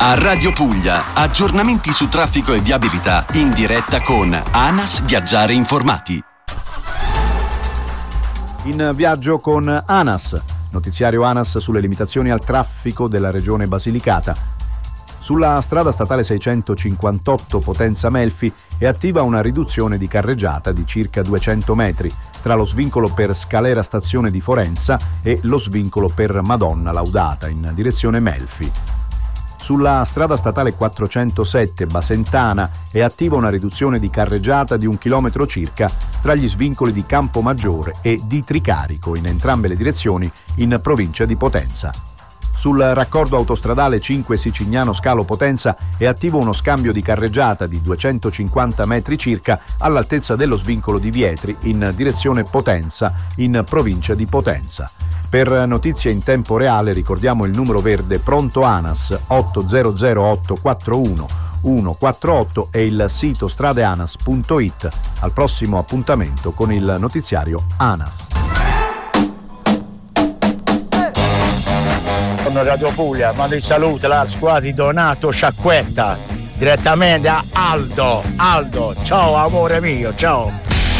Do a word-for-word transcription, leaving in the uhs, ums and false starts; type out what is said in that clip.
A Radio Puglia, aggiornamenti su traffico e viabilità in diretta con ANAS Viaggiare Informati. In viaggio con ANAS, notiziario ANAS sulle limitazioni al traffico della regione Basilicata. Sulla strada statale seicentocinquantotto Potenza-Melfi è attiva una riduzione di carreggiata di circa duecento metri tra lo svincolo per Scalera Stazione di Forenza e lo svincolo per Madonna Laudata in direzione Melfi. Sulla strada statale quattrocentosette Basentana è attiva una riduzione di carreggiata di un chilometro circa tra gli svincoli di Campomaggiore e di Tricarico in entrambe le direzioni in provincia di Potenza. Sul raccordo autostradale cinque Sicignano Scalo Potenza è attivo uno scambio di carreggiata di duecentocinquanta metri circa all'altezza dello svincolo di Vietri in direzione Potenza in provincia di Potenza. Per notizie in tempo reale ricordiamo il numero verde pronto ANAS otto zero zero otto quattro uno uno quattro otto e il sito stradeanas punto it. Al prossimo appuntamento con il notiziario ANAS. Radio Puglia, mando il saluto alla squadra di Donato Sciacquetta direttamente a Aldo. Aldo, ciao amore mio, ciao.